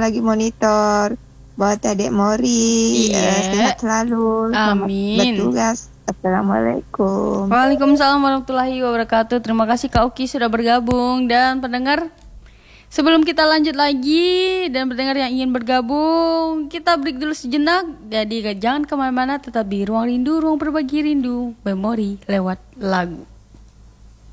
lagi monitor. Buat Adik Mori, sehat selalu. Selamat Amin. bertugas. Assalamualaikum. Waalaikumsalam warahmatullahi wabarakatuh. Terima kasih Kak Uki sudah bergabung. Dan pendengar, sebelum kita lanjut lagi, dan pendengar yang ingin bergabung, kita break dulu sejenak. Jadi jangan kemana-mana, tetap di Ruang Rindu, ruang berbagi rindu, memori lewat lagu.